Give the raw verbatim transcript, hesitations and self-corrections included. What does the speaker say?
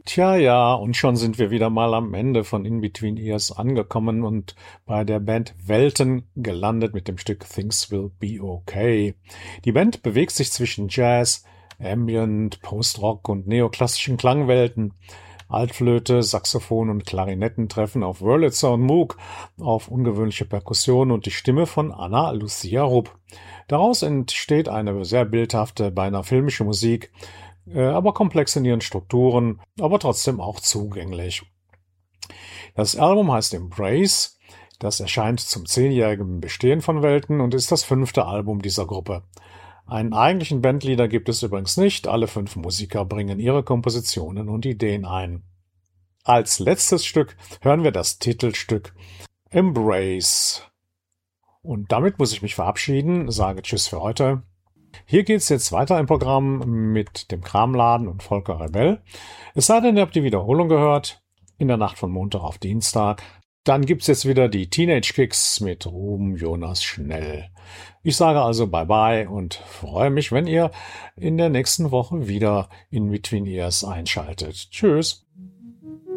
Tja, ja, und schon sind wir wieder mal am Ende von In Between Ears angekommen und bei der Band Welten gelandet mit dem Stück Things Will Be Okay. Die Band bewegt sich zwischen Jazz, Ambient, Post-Rock und neoklassischen Klangwelten. Altflöte, Saxophon und Klarinetten treffen auf Wurlitzer und Moog, auf ungewöhnliche Perkussion und die Stimme von Anna Lucia Rupp. Daraus entsteht eine sehr bildhafte, beinahe filmische Musik, äh, aber komplex in ihren Strukturen, aber trotzdem auch zugänglich. Das Album heißt Embrace. Das erscheint zum zehnjährigen Bestehen von Welten und ist das fünfte Album dieser Gruppe. Einen eigentlichen Bandleader gibt es übrigens nicht. Alle fünf Musiker bringen ihre Kompositionen und Ideen ein. Als letztes Stück hören wir das Titelstück Embrace. Und damit muss ich mich verabschieden, sage Tschüss für heute. Hier geht's jetzt weiter im Programm mit dem Kramladen und Volker Rebell. Es sei denn, ihr habt die Wiederholung gehört, in der Nacht von Montag auf Dienstag. Dann gibt's jetzt wieder die Teenage Kicks mit Ruben Jonas Schnell. Ich sage also Bye-bye und freue mich, wenn ihr in der nächsten Woche wieder in Between Ears einschaltet. Tschüss.